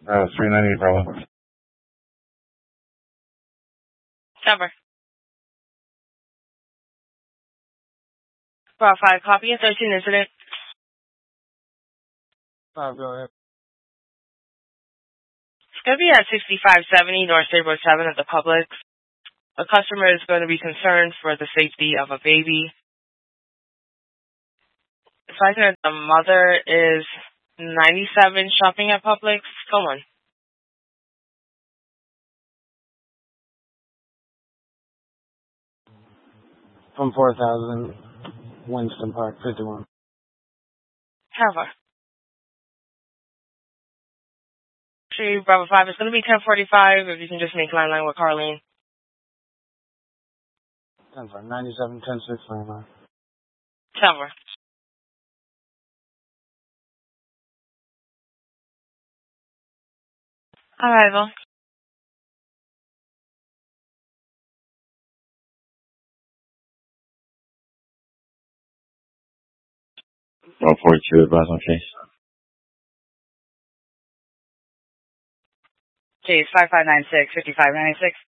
398 Bravo. Number. Bravo 5, copy. 13 incident. 5, go ahead. It's going to be at 6570 North State Road 7 at the Publix. A customer is going to be concerned for the safety of a baby. It's like that the mother is 97 shopping at Publix. Come on. From 4000 Winston Park, 51. Have her. Bravo 5, it's going to be 1045 if you can just make line with Carlene. 10-5, 97, 10-6, 99. Tell her. Arrival. Bravo 42, advise on case. Case 5596, 5596.